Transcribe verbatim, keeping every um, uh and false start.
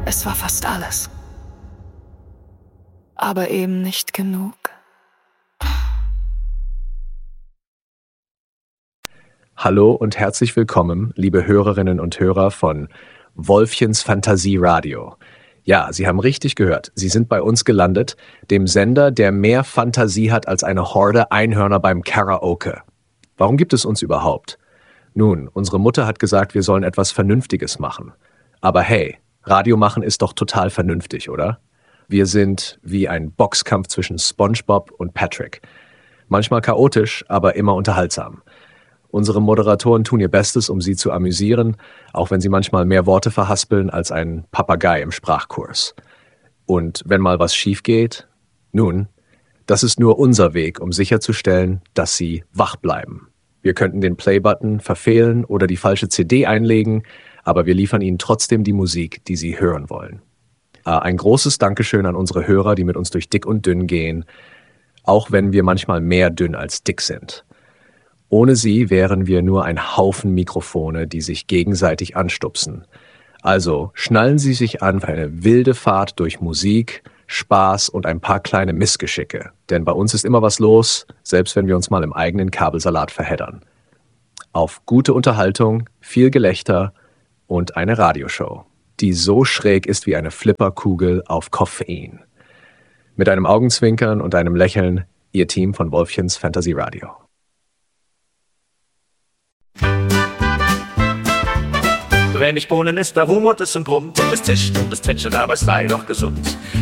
Es war fast alles. Aber eben nicht genug. Hallo und herzlich willkommen, liebe Hörerinnen und Hörer von Wolfchens Fantasie-Radio. Ja, Sie haben richtig gehört. Sie sind bei uns gelandet, dem Sender, der mehr Fantasie hat als eine Horde Einhörner beim Karaoke. Warum gibt es uns überhaupt? Nun, unsere Mutter hat gesagt, wir sollen etwas Vernünftiges machen. Aber hey, Radio machen ist doch total vernünftig, oder? Wir sind wie ein Boxkampf zwischen SpongeBob und Patrick. Manchmal chaotisch, aber immer unterhaltsam. Unsere Moderatoren tun ihr Bestes, um Sie zu amüsieren, auch wenn sie manchmal mehr Worte verhaspeln als ein Papagei im Sprachkurs. Und wenn mal was schief geht, nun, das ist nur unser Weg, um sicherzustellen, dass Sie wach bleiben. Wir könnten den Play-Button verfehlen oder die falsche C D einlegen, aber wir liefern Ihnen trotzdem die Musik, die Sie hören wollen. Ein großes Dankeschön an unsere Hörer, die mit uns durch dick und dünn gehen, auch wenn wir manchmal mehr dünn als dick sind. Ohne sie wären wir nur ein Haufen Mikrofone, die sich gegenseitig anstupsen. Also schnallen Sie sich an für eine wilde Fahrt durch Musik, Spaß und ein paar kleine Missgeschicke. Denn bei uns ist immer was los, selbst wenn wir uns mal im eigenen Kabelsalat verheddern. Auf gute Unterhaltung, viel Gelächter und eine Radioshow, die so schräg ist wie eine Flipperkugel auf Koffein. Mit einem Augenzwinkern und einem Lächeln, Ihr Team von Wolfchens Fantasie Radio. Wenn ich Bohnen isst, da rumort es und brummt. Es tischt und es zwitschert, aber es sei doch gesund.